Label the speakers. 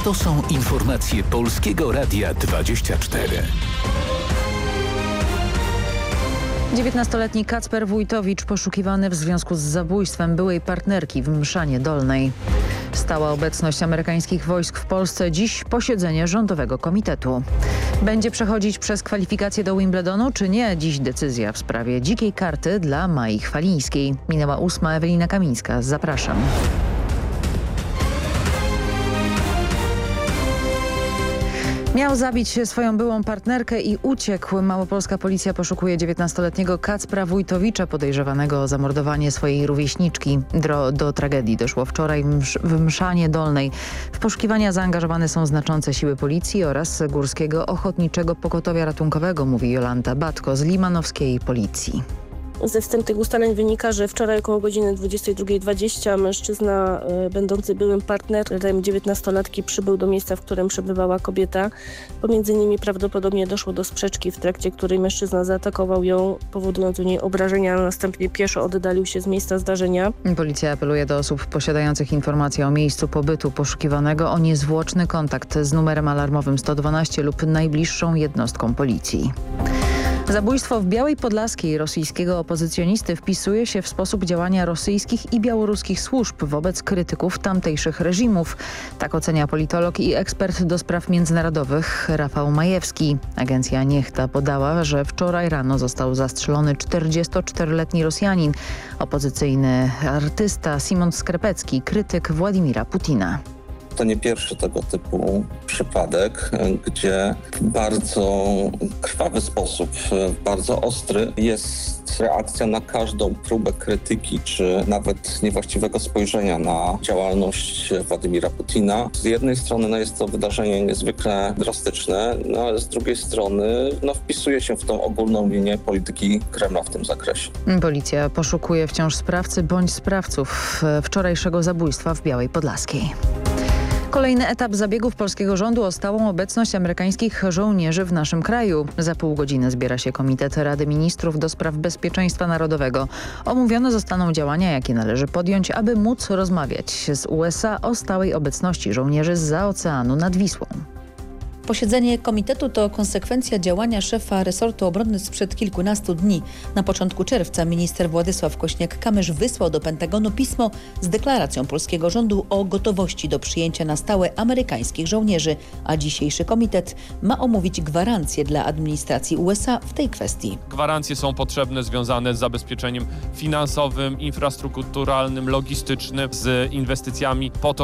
Speaker 1: To są informacje Polskiego Radia 24.
Speaker 2: 19-letni Kacper Wójtowicz poszukiwany w związku z zabójstwem byłej partnerki w Mszanie Dolnej. Stała obecność amerykańskich wojsk w Polsce. Dziś posiedzenie rządowego komitetu. Będzie przechodzić przez kwalifikacje do Wimbledonu, czy nie? Dziś decyzja w sprawie dzikiej karty dla Mai Chwalińskiej. Minęła 8. Ewelina Kamińska. Zapraszam. Miał zabić swoją byłą partnerkę i uciekł. Małopolska policja poszukuje 19-letniego Kacpra Wójtowicza podejrzewanego o zamordowanie swojej rówieśniczki. Do tragedii doszło wczoraj w Mszanie Dolnej. W poszukiwania zaangażowane są znaczące siły policji oraz Górskiego Ochotniczego Pogotowia Ratunkowego, mówi Jolanta Batko z limanowskiej policji.
Speaker 3: Ze wstępnych ustaleń wynika, że wczoraj około godziny 22:20 mężczyzna będący byłym partnerem 19-latki przybył do miejsca, w którym przebywała kobieta. Pomiędzy nimi prawdopodobnie doszło do sprzeczki, w trakcie której mężczyzna zaatakował ją, powodując u niej obrażenia, a następnie pieszo oddalił się z miejsca zdarzenia.
Speaker 2: Policja apeluje do osób posiadających informacje o miejscu pobytu poszukiwanego o niezwłoczny kontakt z numerem alarmowym 112 lub najbliższą jednostką policji. Zabójstwo w Białej Podlaskiej rosyjskiego opozycjonisty wpisuje się w sposób działania rosyjskich i białoruskich służb wobec krytyków tamtejszych reżimów. Tak ocenia politolog i ekspert do spraw międzynarodowych Rafał Majewski. Agencja Niechta podała, że wczoraj rano został zastrzelony 44-letni Rosjanin, opozycyjny artysta Simon Skrepecki, krytyk Władimira Putina.
Speaker 4: To nie pierwszy tego typu przypadek, gdzie w bardzo krwawy sposób, bardzo ostry jest reakcja na każdą próbę krytyki, czy nawet niewłaściwego spojrzenia na działalność Władimira Putina. Z jednej strony jest to wydarzenie niezwykle drastyczne, ale z drugiej strony wpisuje się w tą ogólną linię polityki Kremla w tym zakresie.
Speaker 2: Policja poszukuje wciąż sprawcy bądź sprawców wczorajszego zabójstwa w Białej Podlaskiej. Kolejny etap zabiegów polskiego rządu o stałą obecność amerykańskich żołnierzy w naszym kraju. Za pół godziny zbiera się Komitet Rady Ministrów do spraw bezpieczeństwa narodowego. Omówione zostaną działania, jakie należy podjąć, aby móc rozmawiać z USA o stałej obecności żołnierzy zza oceanu nad Wisłą.
Speaker 5: Posiedzenie komitetu to konsekwencja działania szefa resortu obrony sprzed kilkunastu dni. Na początku czerwca minister Władysław Kośniak-Kamysz wysłał do Pentagonu pismo z deklaracją polskiego rządu o gotowości do przyjęcia na stałe amerykańskich żołnierzy, a dzisiejszy komitet ma omówić gwarancje dla administracji USA w tej kwestii.
Speaker 6: Gwarancje są potrzebne związane z zabezpieczeniem finansowym, infrastrukturalnym, logistycznym, z inwestycjami po to,